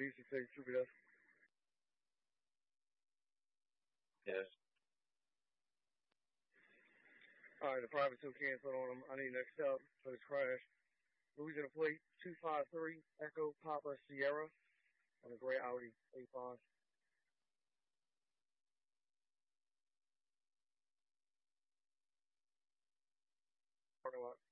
DC6, Jupiter. Yes. Alright, the private 2 canceled on him. I need next up for this crash. Louisiana plate 253 Echo Papa Sierra on a gray Audi A5. Parking lot.